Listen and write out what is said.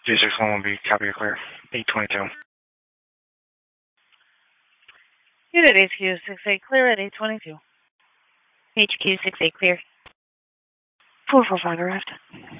J61 will be copy clear. 822. Unit HQ68 clear at 822. HQ68 clear. 445 arrived.